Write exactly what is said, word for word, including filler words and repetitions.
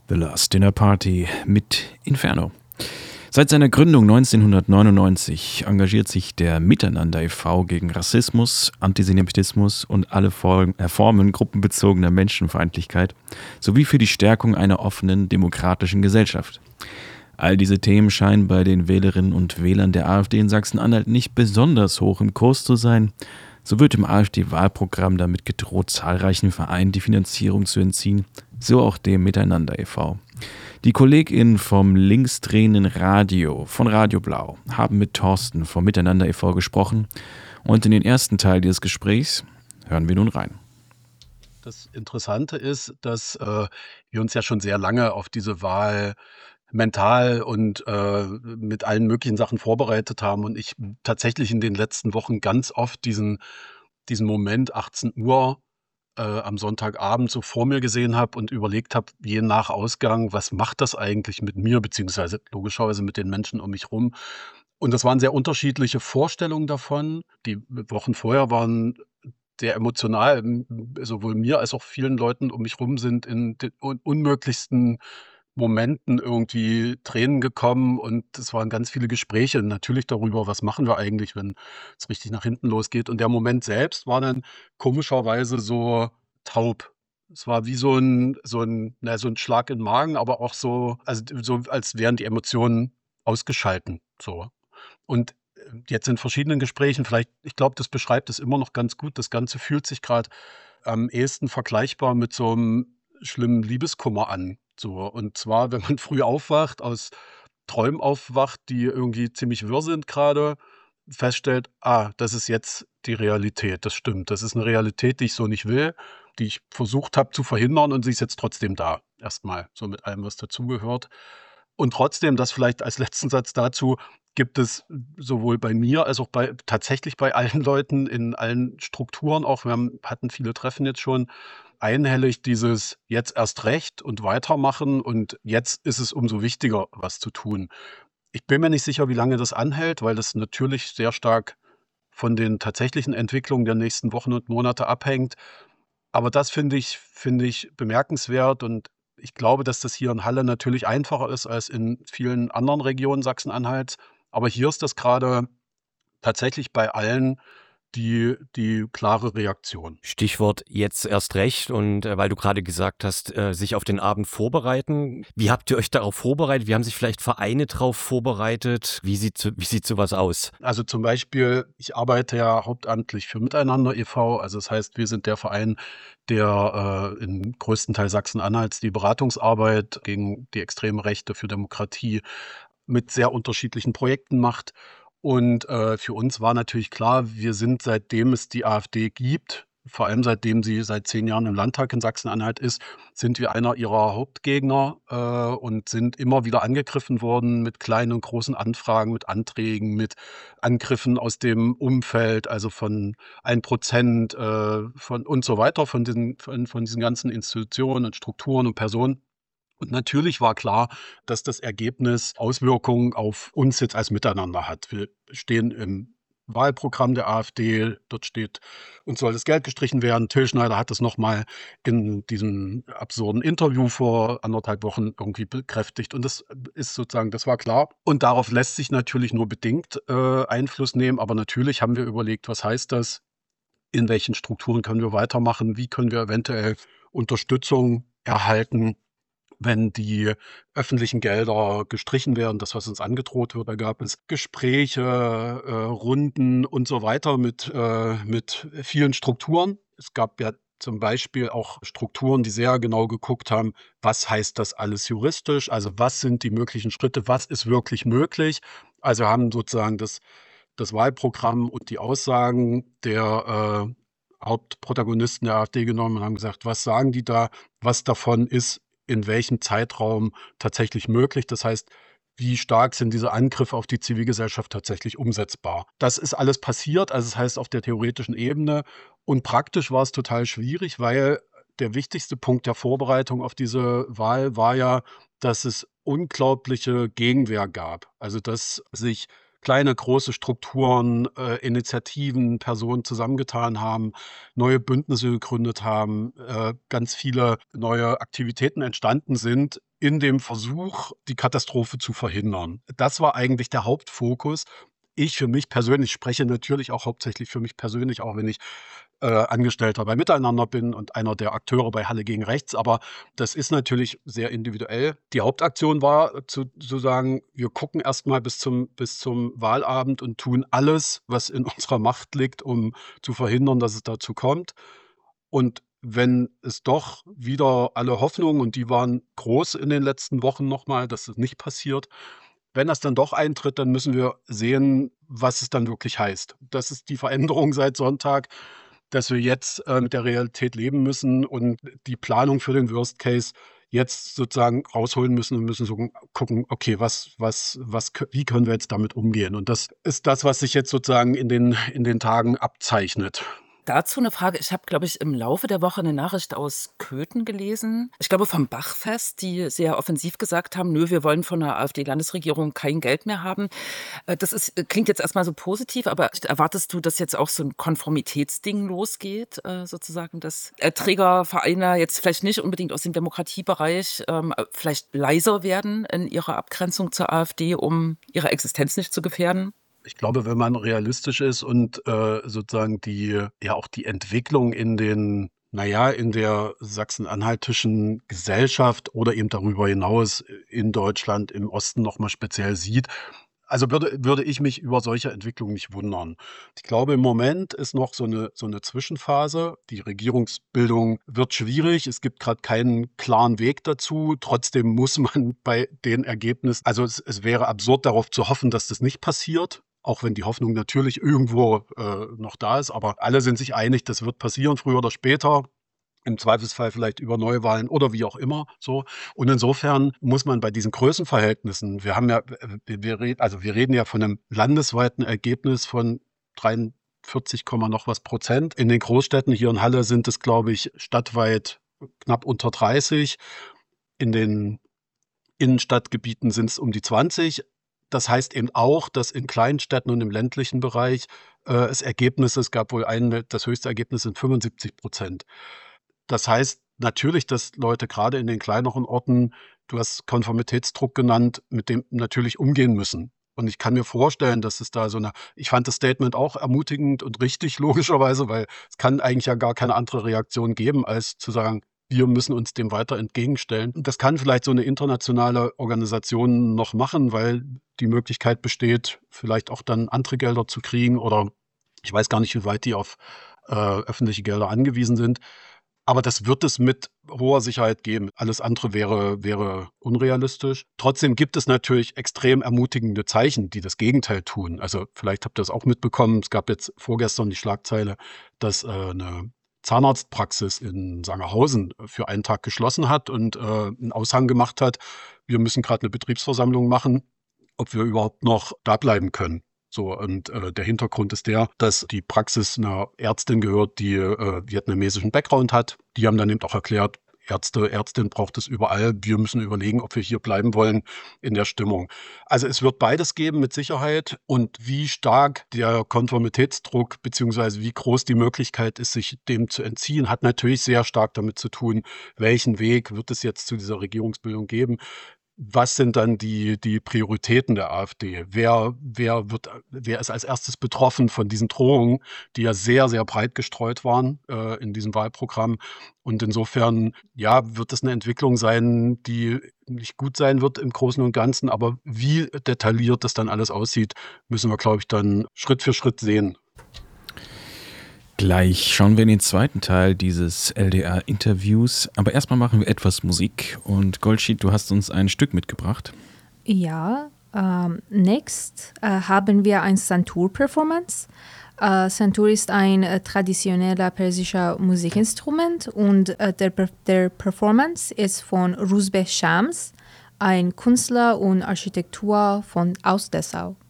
The Last Dinner Party mit Inferno. Seit seiner Gründung neunzehnhundertneunundneunzig engagiert sich der Miteinander e V gegen Rassismus, Antisemitismus und alle Formen gruppenbezogener Menschenfeindlichkeit sowie für die Stärkung einer offenen, demokratischen Gesellschaft. All diese Themen scheinen bei den Wählerinnen und Wählern der AfD in Sachsen-Anhalt nicht besonders hoch im Kurs zu sein. So wird im AfD-Wahlprogramm damit gedroht, zahlreichen Vereinen die Finanzierung zu entziehen, so auch dem Miteinander e V. Die KollegInnen vom linksdrehenden Radio von Radio Blau haben mit Thorsten vom Miteinander e V gesprochen und in den ersten Teil dieses Gesprächs hören wir nun rein. Das Interessante ist, dass äh, wir uns ja schon sehr lange auf diese Wahl mental und äh, mit allen möglichen Sachen vorbereitet haben und ich tatsächlich in den letzten Wochen ganz oft diesen, diesen Moment achtzehn Uhr äh, am Sonntagabend so vor mir gesehen habe und überlegt habe, je nach Ausgang, was macht das eigentlich mit mir, beziehungsweise logischerweise mit den Menschen um mich rum. Und das waren sehr unterschiedliche Vorstellungen davon. Die Wochen vorher waren sehr emotional, m- sowohl mir als auch vielen Leuten um mich rum sind in den un unmöglichsten Momenten irgendwie Tränen gekommen und es waren ganz viele Gespräche natürlich darüber, was machen wir eigentlich, wenn es richtig nach hinten losgeht. Und der Moment selbst war dann komischerweise so taub. Es war wie so ein so ein na, so ein Schlag in den Magen, aber auch so also, d so als wären die Emotionen ausgeschalten, so. Und, äh, jetzt in verschiedenen Gesprächen vielleicht ich glaube, das beschreibt es immer noch ganz gut. Das Ganze fühlt sich gerade am ehesten vergleichbar mit so einem schlimmen Liebeskummer an, so. Und zwar, wenn man früh aufwacht, aus Träumen aufwacht, die irgendwie ziemlich wirr sind gerade, feststellt: „Ah, das ist jetzt die Realität. Das stimmt. Das ist eine Realität, die ich so nicht will, die ich versucht habe zu verhindern und sie ist jetzt trotzdem da.“ Erstmal so mit allem, was dazugehört. Und trotzdem, das vielleicht als letzten Satz dazu, gibt es sowohl bei mir als auch bei tatsächlich bei allen Leuten in allen Strukturen auch wir haben hatten viele Treffen jetzt schon, einhellig dieses jetzt erst recht und weitermachen und jetzt ist es umso wichtiger, was zu tun. Ich bin mir nicht sicher, wie lange das anhält, weil das natürlich sehr stark von den tatsächlichen Entwicklungen der nächsten Wochen und Monate abhängt. Aber das finde ich finde ich bemerkenswert und ich glaube, dass das hier in Halle natürlich einfacher ist als in vielen anderen Regionen Sachsen-Anhalts. Aber hier ist das gerade tatsächlich bei allen die die klare Reaktion. Stichwort jetzt erst recht und äh, weil du gerade gesagt hast, äh, sich auf den Abend vorbereiten. Wie habt ihr euch darauf vorbereitet? Wie haben sich vielleicht Vereine darauf vorbereitet? Wie sieht, so- wie sieht sowas aus? Also, zum Beispiel, ich arbeite ja hauptamtlich für Miteinander e V. Also, das heißt, wir sind der Verein, der, äh, im größten Teil Sachsen-Anhalts die Beratungsarbeit gegen die extreme Rechte für Demokratie mit sehr unterschiedlichen Projekten macht. Und, äh, für uns war natürlich klar, wir sind, seitdem es die AfD gibt, vor allem seitdem sie seit zehn Jahren im Landtag in Sachsen-Anhalt ist, sind wir einer ihrer Hauptgegner, äh, und sind immer wieder angegriffen worden mit kleinen und großen Anfragen, mit Anträgen, mit Angriffen aus dem Umfeld, also von ein Prozent, äh, von und so weiter, von diesen von von diesen ganzen Institutionen und Strukturen und Personen. Und natürlich war klar, dass das Ergebnis Auswirkungen auf uns jetzt als Miteinander hat. Wir stehen im Wahlprogramm der AfD, dort steht, uns soll das Geld gestrichen werden. Till Schneider hat das noch mal in diesem absurden Interview vor anderthalb Wochen irgendwie bekräftigt und das ist sozusagen das war klar. Und darauf lässt sich natürlich nur bedingt, äh, Einfluss nehmen, aber natürlich haben wir überlegt, was heißt das? In welchen Strukturen können wir weitermachen? Wie können wir eventuell Unterstützung erhalten, wenn die öffentlichen Gelder gestrichen werden, das, was uns angedroht wird. Da gab es Gespräche, äh, Runden und so weiter mit, äh, mit vielen Strukturen. Es gab ja zum Beispiel auch Strukturen, die sehr genau geguckt haben, was heißt das alles juristisch? Also was sind die möglichen Schritte? Was ist wirklich möglich? Also haben sozusagen das, das Wahlprogramm und die Aussagen der äh, Hauptprotagonisten der AfD genommen und haben gesagt, was sagen die da? Was davon ist in welchem Zeitraum tatsächlich möglich. Das heißt, wie stark sind diese Angriffe auf die Zivilgesellschaft tatsächlich umsetzbar? Das ist alles passiert, also das heißt auf der theoretischen Ebene. Und praktisch war es total schwierig, weil der wichtigste Punkt der Vorbereitung auf diese Wahl war ja, dass es unglaubliche Gegenwehr gab. Also dass sich kleine, große Strukturen, äh, Initiativen, Personen zusammengetan haben, neue Bündnisse gegründet haben, äh, ganz viele neue Aktivitäten entstanden sind in dem Versuch, die Katastrophe zu verhindern. Das war eigentlich der Hauptfokus. Ich für mich persönlich spreche natürlich auch hauptsächlich für mich persönlich, auch wenn ich äh, Angestellter bei Miteinander bin und einer der Akteure bei Halle gegen Rechts, aber das ist natürlich sehr individuell. Die Hauptaktion war zu, zu sagen, wir gucken erstmal bis zum, bis zum Wahlabend und tun alles, was in unserer Macht liegt, um zu verhindern, dass es dazu kommt. Und wenn es doch wieder alle Hoffnungen, und die waren groß in den letzten Wochen nochmal, dass es nicht passiert, wenn das dann doch eintritt, dann müssen wir sehen, was es dann wirklich heißt. Das ist die Veränderung seit Sonntag, dass wir jetzt äh, mit der Realität leben müssen und die Planung für den Worst Case jetzt sozusagen rausholen müssen und müssen so gucken, okay, was, was, was, wie können wir jetzt damit umgehen? Und das ist das, was sich jetzt sozusagen in den, in den Tagen abzeichnet. Dazu eine Frage. Ich habe, glaube ich, im Laufe der Woche eine Nachricht aus Köthen gelesen. Ich glaube vom Bachfest, die sehr offensiv gesagt haben, nö, wir wollen von der AfD-Landesregierung kein Geld mehr haben. Äh, Das ist, klingt jetzt erstmal so positiv, aber erwartest du, dass jetzt auch so ein Konformitätsding losgeht, äh, sozusagen, dass äh, Trägervereine jetzt vielleicht nicht unbedingt aus dem Demokratiebereich ähm, äh, vielleicht leiser werden in ihrer Abgrenzung zur AfD, um ihre Existenz nicht zu gefährden? Ich glaube, wenn man realistisch ist und äh, sozusagen die, ja auch die Entwicklung in den, naja, in der sachsen-anhaltischen Gesellschaft oder eben darüber hinaus in Deutschland im Osten nochmal speziell sieht, also würde, würde ich mich über solche Entwicklungen nicht wundern. Ich glaube, im Moment ist noch so eine, so eine Zwischenphase. Die Regierungsbildung wird schwierig. Es gibt gerade keinen klaren Weg dazu. Trotzdem muss man bei den Ergebnissen, also es, es wäre absurd darauf zu hoffen, dass das nicht passiert. Auch wenn die Hoffnung natürlich irgendwo äh, noch da ist. Aber alle sind sich einig, das wird passieren, früher oder später. Im Zweifelsfall vielleicht über Neuwahlen oder wie auch immer so. Und insofern muss man bei diesen Größenverhältnissen, wir haben ja, wir, wir reden, also wir reden ja von einem landesweiten Ergebnis von dreiundvierzig, noch was Prozent. In den Großstädten hier in Halle sind es, glaube ich, stadtweit knapp unter dreißig. In den Innenstadtgebieten sind es um die zwanzig. Das heißt eben auch, dass in kleinen Städten und im ländlichen Bereich äh, es Ergebnisse, es gab wohl ein, das höchste Ergebnis sind fünfundsiebzig Prozent. Das heißt natürlich, dass Leute gerade in den kleineren Orten, du hast Konformitätsdruck genannt, mit dem natürlich umgehen müssen. Und ich kann mir vorstellen, dass es da so eine, ich fand das Statement auch ermutigend und richtig, logischerweise, weil es kann eigentlich ja gar keine andere Reaktion geben, als zu sagen, wir müssen uns dem weiter entgegenstellen. Und das kann vielleicht so eine internationale Organisation noch machen, weil die Möglichkeit besteht, vielleicht auch dann andere Gelder zu kriegen oder ich weiß gar nicht, wie weit die auf äh, öffentliche Gelder angewiesen sind. Aber das wird es mit hoher Sicherheit geben. Alles andere wäre, wäre unrealistisch. Trotzdem gibt es natürlich extrem ermutigende Zeichen, die das Gegenteil tun. Also vielleicht habt ihr das auch mitbekommen. Es gab jetzt vorgestern die Schlagzeile, dass äh, eine Zahnarztpraxis in Sangerhausen für einen Tag geschlossen hat und äh, einen Aushang gemacht hat. Wir müssen gerade eine Betriebsversammlung machen, ob wir überhaupt noch da bleiben können. So, und äh, der Hintergrund ist der, dass die Praxis einer Ärztin gehört, die äh, vietnamesischen Background hat. Die haben dann eben auch erklärt, Ärzte, Ärztin braucht es überall. Wir müssen überlegen, ob wir hier bleiben wollen in der Stimmung. Also es wird beides geben mit Sicherheit. Und wie stark der Konformitätsdruck beziehungsweise wie groß die Möglichkeit ist, sich dem zu entziehen, hat natürlich sehr stark damit zu tun, welchen Weg wird es jetzt zu dieser Regierungsbildung geben. Was sind dann die, die Prioritäten der AfD? Wer, wer, wird, wer ist als erstes betroffen von diesen Drohungen, die ja sehr, sehr breit gestreut waren äh, in diesem Wahlprogramm? Und insofern, ja, wird es eine Entwicklung sein, die nicht gut sein wird im Großen und Ganzen. Aber wie detailliert das dann alles aussieht, müssen wir, glaube ich, dann Schritt für Schritt sehen. Gleich schauen wir in den zweiten Teil dieses L D R-Interviews. Aber erstmal machen wir etwas Musik. Und Goldschied, du hast uns ein Stück mitgebracht. Ja, ähm, next äh, haben wir ein Santur-Performance. Äh, Santur ist ein äh, traditioneller persischer Musikinstrument und äh, der, der Performance ist von Rusbeh Shams, ein Künstler und Architektur von aus Dessau.